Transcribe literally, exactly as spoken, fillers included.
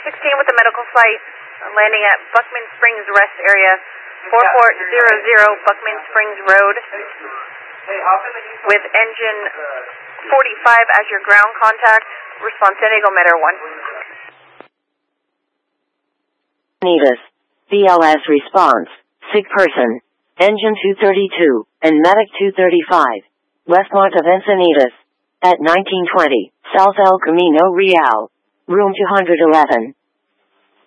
sixteen with the medical flight, landing at Buckman Springs Rest Area, four four zero zero Buckman Springs Road, with engine forty-five as your ground contact. Response San Diego Med Air one. Encinitas, B L S response, sick person, engine two thirty-two, and medic two thirty-five, westmont of Encinitas, at nineteen twenty, South El Camino Real, room two eleven.